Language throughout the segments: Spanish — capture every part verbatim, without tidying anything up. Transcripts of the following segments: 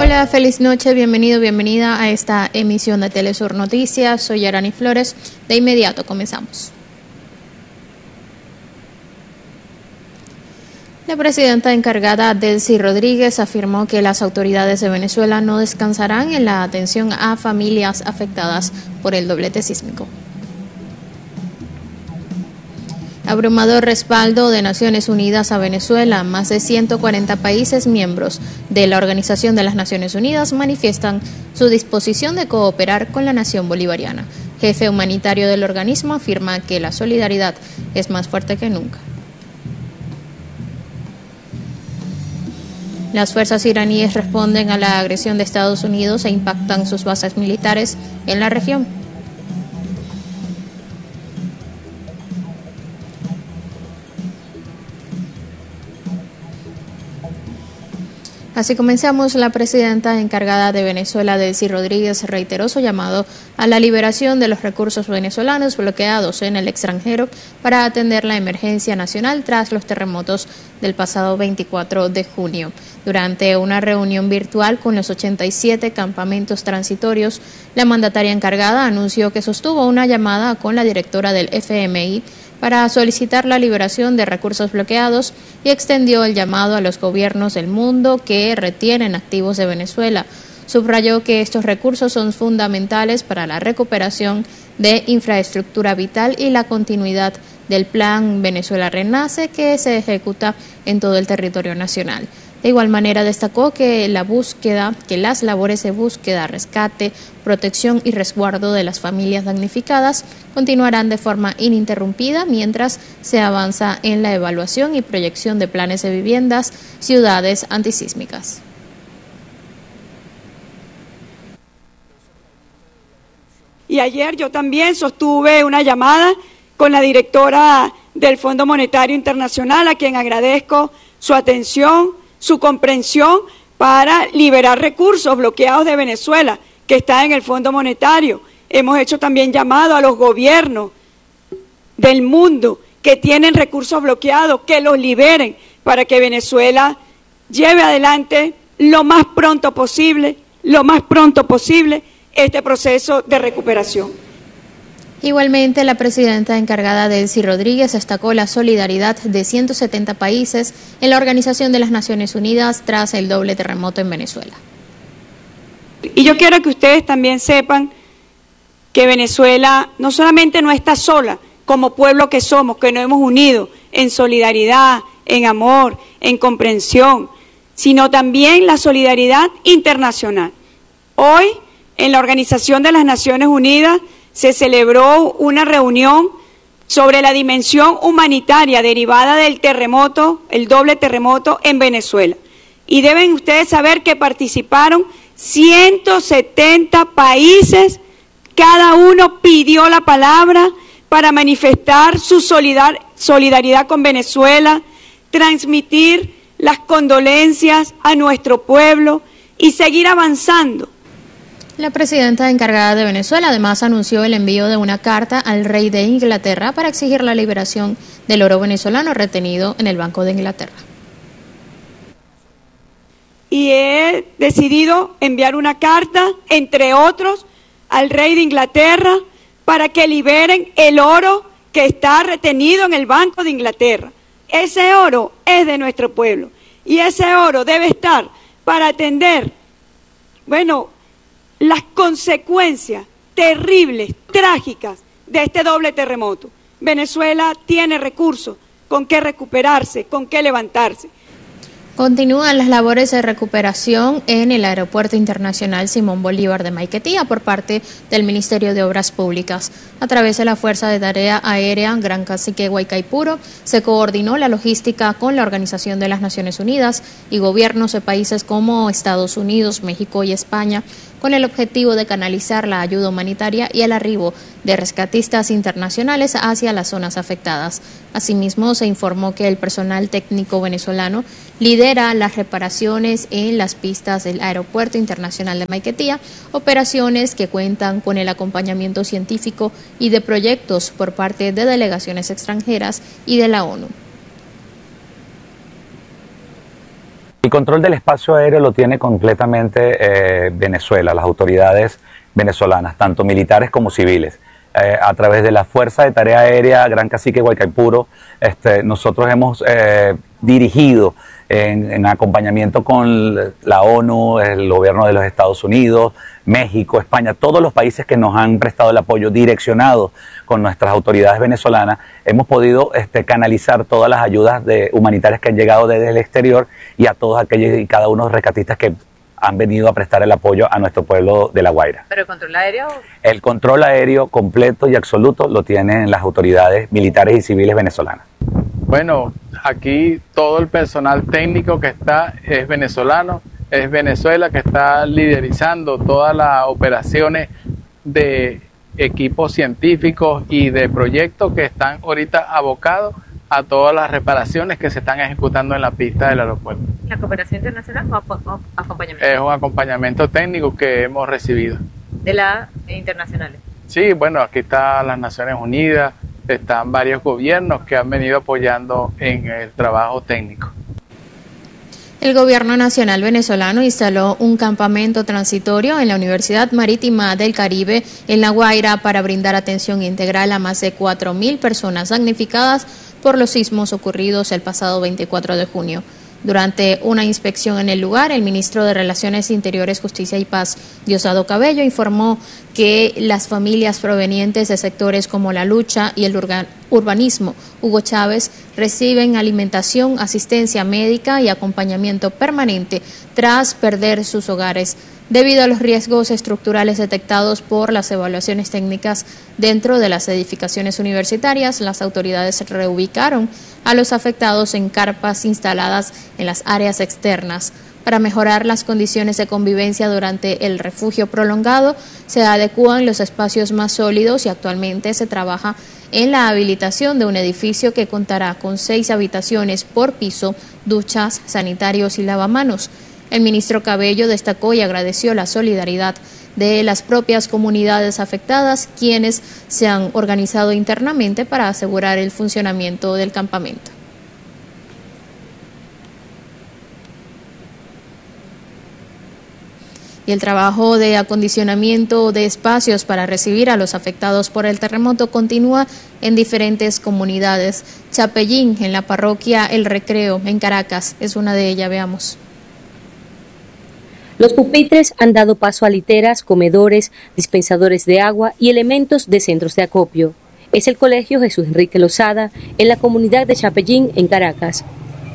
Hola, feliz noche, bienvenido, bienvenida a esta emisión de Telesur Noticias. Soy Yarani Flores. De inmediato comenzamos. La presidenta encargada, Delcy Rodríguez, afirmó que las autoridades de Venezuela no descansarán en la atención a familias afectadas por el doblete sísmico. Abrumador respaldo de Naciones Unidas a Venezuela. Más de ciento cuarenta países miembros de la Organización de las Naciones Unidas manifiestan su disposición de cooperar con la nación bolivariana. Jefe humanitario del organismo afirma que la solidaridad es más fuerte que nunca. Las fuerzas iraníes responden a la agresión de Estados Unidos e impactan sus bases militares en la región. Así comenzamos. La presidenta encargada de Venezuela, Delcy Rodríguez, reiteró su llamado a la liberación de los recursos venezolanos bloqueados en el extranjero para atender la emergencia nacional tras los terremotos del pasado veinticuatro de junio. Durante una reunión virtual con los ochenta y siete campamentos transitorios, la mandataria encargada anunció que sostuvo una llamada con la directora del F M I para solicitar la liberación de recursos bloqueados y extendió el llamado a los gobiernos del mundo que retienen activos de Venezuela. Subrayó que estos recursos son fundamentales para la recuperación de infraestructura vital y la continuidad del Plan Venezuela Renace que se ejecuta en todo el territorio nacional. De igual manera destacó que la búsqueda, que las labores de búsqueda, rescate, protección y resguardo de las familias damnificadas continuarán de forma ininterrumpida mientras se avanza en la evaluación y proyección de planes de viviendas, ciudades antisísmicas. Y ayer yo también sostuve una llamada con la directora del Fondo Monetario Internacional, a quien agradezco su atención, su comprensión para liberar recursos bloqueados de Venezuela, que está en el Fondo Monetario. Hemos hecho también llamado a los gobiernos del mundo que tienen recursos bloqueados, que los liberen para que Venezuela lleve adelante lo más pronto posible, lo más pronto posible, este proceso de recuperación. Igualmente, la presidenta encargada, Delcy Rodríguez, destacó la solidaridad de ciento setenta países en la Organización de las Naciones Unidas tras el doble terremoto en Venezuela. Y yo quiero que ustedes también sepan que Venezuela no solamente no está sola como pueblo que somos, que nos hemos unido en solidaridad, en amor, en comprensión, sino también la solidaridad internacional. Hoy, en la Organización de las Naciones Unidas, se celebró una reunión sobre la dimensión humanitaria derivada del terremoto, el doble terremoto en Venezuela. Y deben ustedes saber que participaron ciento setenta países, cada uno pidió la palabra para manifestar su solidar, solidaridad con Venezuela, transmitir las condolencias a nuestro pueblo y seguir avanzando. La presidenta encargada de Venezuela además anunció el envío de una carta al rey de Inglaterra para exigir la liberación del oro venezolano retenido en el Banco de Inglaterra. Y he decidido enviar una carta, entre otros, al rey de Inglaterra para que liberen el oro que está retenido en el Banco de Inglaterra. Ese oro es de nuestro pueblo y ese oro debe estar para atender, bueno, las consecuencias terribles, trágicas de este doble terremoto. Venezuela tiene recursos con qué recuperarse, con qué levantarse. Continúan las labores de recuperación en el Aeropuerto Internacional Simón Bolívar de Maiquetía por parte del Ministerio de Obras Públicas. A través de la Fuerza de Tarea Aérea Gran Cacique Guaycaipuro se coordinó la logística con la Organización de las Naciones Unidas y gobiernos de países como Estados Unidos, México y España, con el objetivo de canalizar la ayuda humanitaria y el arribo de rescatistas internacionales hacia las zonas afectadas. Asimismo, se informó que el personal técnico venezolano lidera las reparaciones en las pistas del Aeropuerto Internacional de Maiquetía, operaciones que cuentan con el acompañamiento científico y de proyectos por parte de delegaciones extranjeras y de la ONU. El control del espacio aéreo lo tiene completamente eh, Venezuela, las autoridades venezolanas, tanto militares como civiles. Eh, a través de la Fuerza de Tarea Aérea Gran Cacique Guaycaipuro, este, nosotros hemos eh, dirigido en, en acompañamiento con la ONU, el gobierno de los Estados Unidos, México, España, todos los países que nos han prestado el apoyo direccionado con nuestras autoridades venezolanas, hemos podido este, canalizar todas las ayudas de, humanitarias que han llegado desde el exterior y a todos aquellos y cada uno de los rescatistas que han venido a prestar el apoyo a nuestro pueblo de La Guaira. ¿Pero el control aéreo? El control aéreo completo y absoluto lo tienen las autoridades militares y civiles venezolanas. Bueno, aquí todo el personal técnico que está es venezolano, es Venezuela que está liderizando todas las operaciones de equipos científicos y de proyectos que están ahorita abocados a todas las reparaciones que se están ejecutando en la pista del aeropuerto. ¿La cooperación internacional o, o acompañamiento? Es un acompañamiento técnico que hemos recibido. ¿De las internacionales? Sí, bueno, aquí están las Naciones Unidas, están varios gobiernos que han venido apoyando en el trabajo técnico. El Gobierno Nacional venezolano instaló un campamento transitorio en la Universidad Marítima del Caribe en La Guaira para brindar atención integral a más de cuatro mil personas damnificadas por los sismos ocurridos el pasado veinticuatro de junio. Durante una inspección en el lugar, el ministro de Relaciones Interiores, Justicia y Paz, Diosdado Cabello, informó que las familias provenientes de sectores como la lucha y el urbanismo Hugo Chávez reciben alimentación, asistencia médica y acompañamiento permanente tras perder sus hogares, debido a los riesgos estructurales detectados por las evaluaciones técnicas dentro de las edificaciones universitarias. Las autoridades reubicaron a los afectados en carpas instaladas en las áreas externas. Para mejorar las condiciones de convivencia durante el refugio prolongado, se adecúan los espacios más sólidos y actualmente se trabaja en la habilitación de un edificio que contará con seis habitaciones por piso, duchas, sanitarios y lavamanos. El ministro Cabello destacó y agradeció la solidaridad de las propias comunidades afectadas, quienes se han organizado internamente para asegurar el funcionamiento del campamento. Y el trabajo de acondicionamiento de espacios para recibir a los afectados por el terremoto continúa en diferentes comunidades. Chapellín, en la parroquia El Recreo, en Caracas, es una de ellas. Veamos. Los pupitres han dado paso a literas, comedores, dispensadores de agua y elementos de centros de acopio. Es el Colegio Jesús Enrique Lozada, en la comunidad de Chapellín, en Caracas.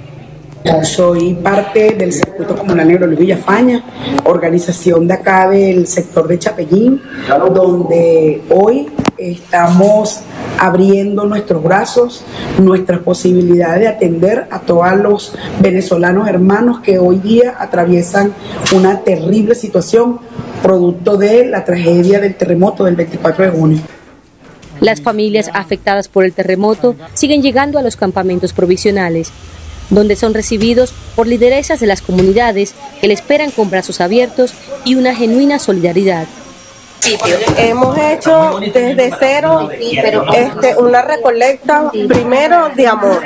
Soy parte del circuito comunal Negro Luis Villafaña, organización de acá del sector de Chapellín, donde hoy estamos abriendo nuestros brazos, nuestras posibilidades de atender a todos los venezolanos hermanos que hoy día atraviesan una terrible situación producto de la tragedia del terremoto del veinticuatro de junio. Las familias afectadas por el terremoto siguen llegando a los campamentos provisionales, donde son recibidos por lideresas de las comunidades que le esperan con brazos abiertos y una genuina solidaridad. Hemos hecho desde cero este, una recolecta, primero de amor,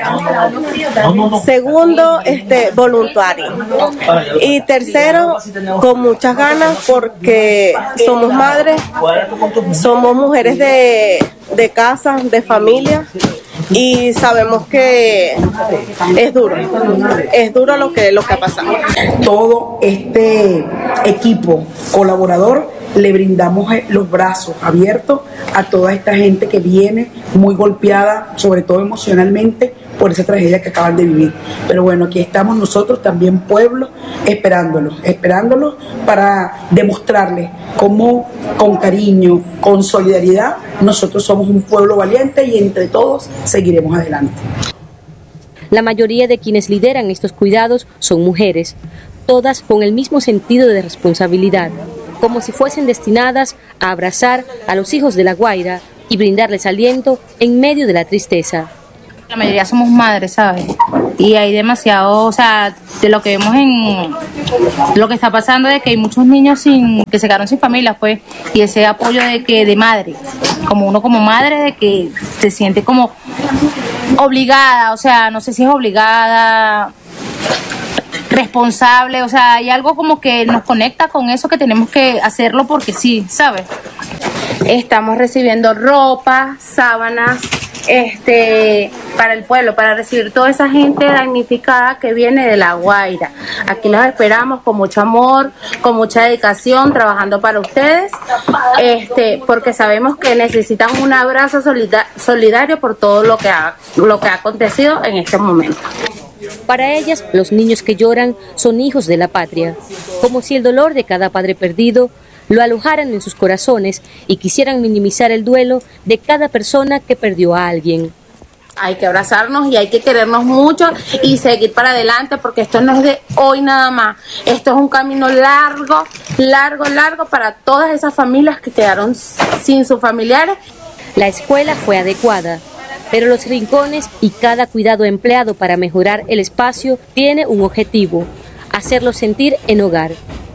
segundo este, voluntario y tercero con muchas ganas porque somos madres, somos mujeres de, de casa, de familia y sabemos que es duro, es duro lo que, lo que ha pasado. Todo este equipo colaborador le brindamos los brazos abiertos a toda esta gente que viene muy golpeada, sobre todo emocionalmente, por esa tragedia que acaban de vivir. Pero bueno, aquí estamos nosotros también, pueblo, esperándolos, esperándolos para demostrarles cómo con cariño, con solidaridad, nosotros somos un pueblo valiente y entre todos seguiremos adelante. La mayoría de quienes lideran estos cuidados son mujeres, todas con el mismo sentido de responsabilidad, como si fuesen destinadas a abrazar a los hijos de La Guaira y brindarles aliento en medio de la tristeza. La mayoría somos madres, ¿sabes? Y hay demasiado, o sea, de lo que vemos en lo que está pasando, de que hay muchos niños sin que se quedaron sin familias, pues, y ese apoyo de que de madre, como uno como madre, de que se siente como obligada, o sea, no sé si es obligada, responsable, o sea, hay algo como que nos conecta con eso que tenemos que hacerlo porque sí, ¿sabes? Estamos recibiendo ropa, sábanas, este, para el pueblo, para recibir toda esa gente damnificada que viene de La Guaira. Aquí los esperamos con mucho amor, con mucha dedicación, trabajando para ustedes, este, porque sabemos que necesitan un abrazo solida- solidario por todo lo que ha, lo que ha acontecido en este momento. Para ellas, los niños que lloran son hijos de la patria, como si el dolor de cada padre perdido lo alojaran en sus corazones y quisieran minimizar el duelo de cada persona que perdió a alguien. Hay que abrazarnos y hay que querernos mucho y seguir para adelante porque esto no es de hoy nada más. Esto es un camino largo, largo, largo para todas esas familias que quedaron sin sus familiares. La escuela fue adecuada, pero los rincones y cada cuidado empleado para mejorar el espacio tiene un objetivo: hacerlos sentir en hogar.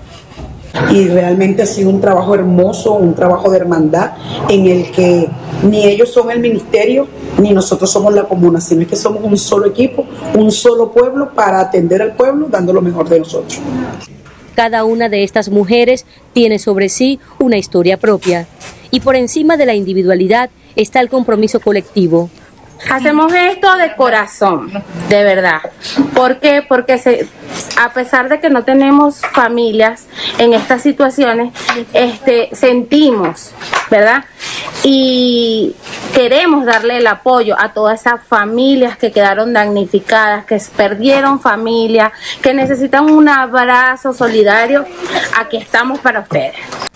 Y realmente ha sido un trabajo hermoso, un trabajo de hermandad en el que ni ellos son el ministerio ni nosotros somos la comuna, sino es que somos un solo equipo, un solo pueblo para atender al pueblo dando lo mejor de nosotros. Cada una de estas mujeres tiene sobre sí una historia propia y por encima de la individualidad está el compromiso colectivo. Hacemos esto de corazón, de verdad. ¿Por qué? Porque se, a pesar de que no tenemos familias en estas situaciones, este, sentimos, ¿verdad? Y queremos darle el apoyo a todas esas familias que quedaron damnificadas, que perdieron familia, que necesitan un abrazo solidario. Aquí estamos para ustedes.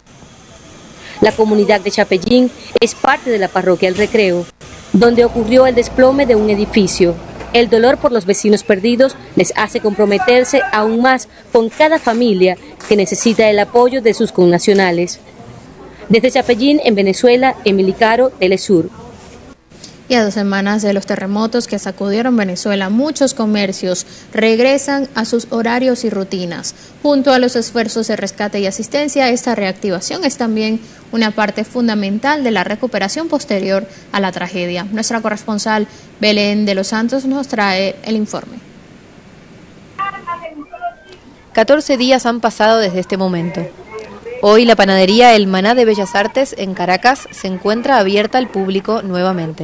La comunidad de Chapellín es parte de la parroquia El Recreo, donde ocurrió el desplome de un edificio. El dolor por los vecinos perdidos les hace comprometerse aún más con cada familia que necesita el apoyo de sus connacionales. Desde Chapellín, en Venezuela, Emily Caro, Telesur. Y a dos semanas de los terremotos que sacudieron Venezuela, muchos comercios regresan a sus horarios y rutinas. Junto a los esfuerzos de rescate y asistencia, esta reactivación es también una parte fundamental de la recuperación posterior a la tragedia. Nuestra corresponsal Belén de los Santos nos trae el informe. catorce días han pasado desde este momento. Hoy la panadería El Maná de Bellas Artes en Caracas se encuentra abierta al público nuevamente.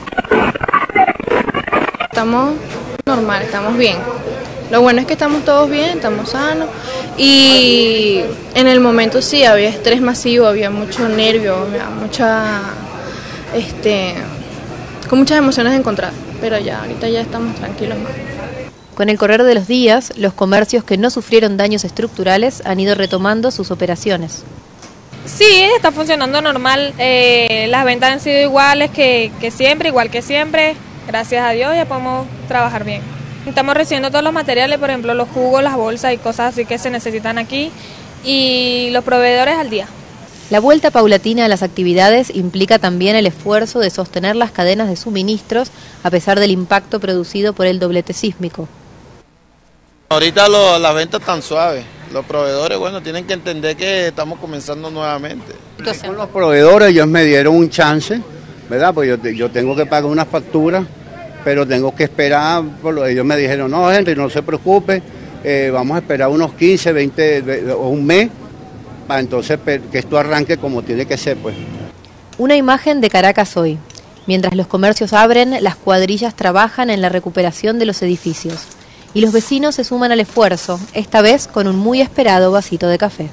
Estamos normal, estamos bien. Lo bueno es que estamos todos bien, estamos sanos y en el momento sí había estrés masivo, había mucho nervio, había mucha, este, con muchas emociones encontradas, pero ya ahorita ya estamos tranquilos más. Con el correr de los días, los comercios que no sufrieron daños estructurales han ido retomando sus operaciones. Sí, está funcionando normal, eh, las ventas han sido iguales que, que siempre, igual que siempre, gracias a Dios ya podemos trabajar bien. Estamos recibiendo todos los materiales, por ejemplo los jugos, las bolsas y cosas así que se necesitan aquí y los proveedores al día. La vuelta paulatina a las actividades implica también el esfuerzo de sostener las cadenas de suministros a pesar del impacto producido por el doblete sísmico. Ahorita lo, las ventas están suaves, los proveedores bueno tienen que entender que estamos comenzando nuevamente. Con los proveedores ellos me dieron un chance, ¿verdad? Pues yo, yo tengo que pagar una factura, pero tengo que esperar, por lo, ellos me dijeron, no Henry, no se preocupe, eh, vamos a esperar unos quince, veinte o un mes, para entonces que esto arranque como tiene que ser, pues. Una imagen de Caracas hoy. Mientras los comercios abren, las cuadrillas trabajan en la recuperación de los edificios. Y los vecinos se suman al esfuerzo, esta vez con un muy esperado vasito de café.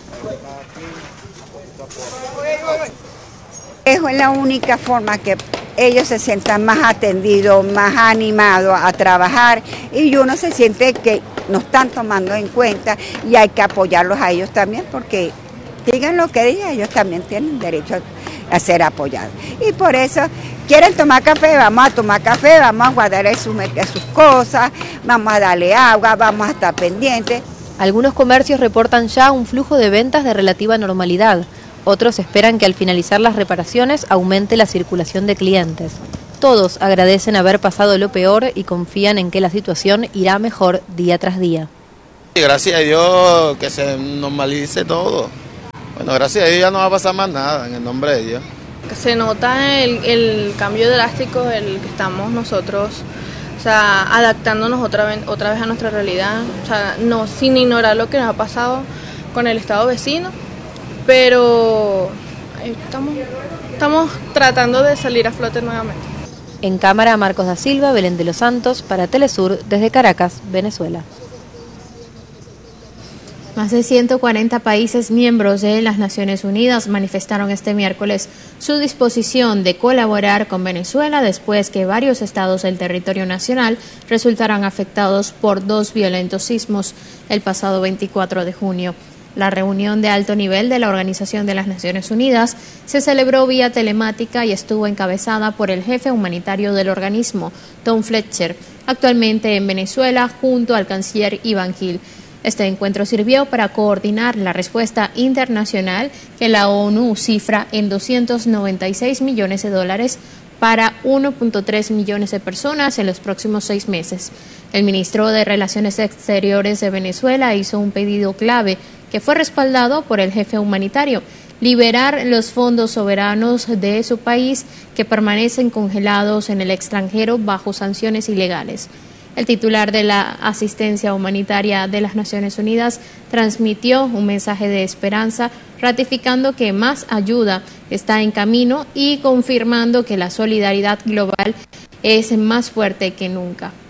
Es la única forma que ellos se sientan más atendidos, más animados a trabajar y uno se siente que nos están tomando en cuenta y hay que apoyarlos a ellos también porque digan lo que digan, ellos también tienen derecho a ser apoyados. Y por eso quieren tomar café, vamos a tomar café, vamos a guardar sus, sus cosas, vamos a darle agua, vamos a estar pendientes. Algunos comercios reportan ya un flujo de ventas de relativa normalidad. Otros esperan que al finalizar las reparaciones aumente la circulación de clientes. Todos agradecen haber pasado lo peor y confían en que la situación irá mejor día tras día. Gracias a Dios que se normalice todo. Bueno, gracias a Dios ya no va a pasar más nada, en el nombre de Dios. Se nota el, el cambio drástico el que estamos nosotros o sea, adaptándonos otra vez, otra vez a nuestra realidad, o sea, no sin ignorar lo que nos ha pasado con el estado vecino, pero estamos, estamos tratando de salir a flote nuevamente. En cámara, Marcos da Silva, Belén de los Santos, para Telesur, desde Caracas, Venezuela. Más de ciento cuarenta países miembros de las Naciones Unidas manifestaron este miércoles su disposición de colaborar con Venezuela después que varios estados del territorio nacional resultaran afectados por dos violentos sismos el pasado veinticuatro de junio. La reunión de alto nivel de la Organización de las Naciones Unidas se celebró vía telemática y estuvo encabezada por el jefe humanitario del organismo, Tom Fletcher, actualmente en Venezuela junto al canciller Iván Gil. Este encuentro sirvió para coordinar la respuesta internacional que la ONU cifra en doscientos noventa y seis millones de dólares para uno punto tres millones de personas en los próximos seis meses. El ministro de Relaciones Exteriores de Venezuela hizo un pedido clave que fue respaldado por el jefe humanitario: liberar los fondos soberanos de su país que permanecen congelados en el extranjero bajo sanciones ilegales. El titular de la asistencia humanitaria de las Naciones Unidas transmitió un mensaje de esperanza, ratificando que más ayuda está en camino y confirmando que la solidaridad global es más fuerte que nunca.